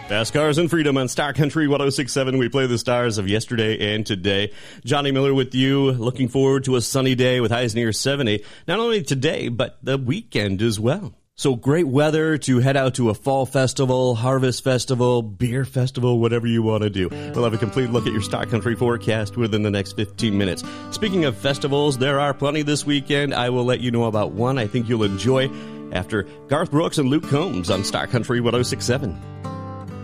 Fast Cars and Freedom on Star Country 106.7. We play the stars of yesterday and today. Johnny Miller with you, looking forward to a sunny day with highs near 70. Not only today, but the weekend as well. So great weather to head out to a fall festival, harvest festival, beer festival, whatever you want to do. We'll have a complete look at your Star Country forecast within the next 15 minutes. Speaking of festivals, there are plenty this weekend. I will let you know about one I think you'll enjoy after Garth Brooks and Luke Combs on Star Country 106.7.